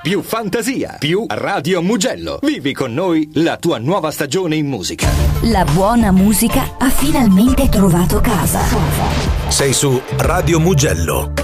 più fantasia, più Radio Mugello. Vivi con noi la tua nuova stagione in musica. La buona musica ha finalmente trovato casa. Sei su Radio Mugello.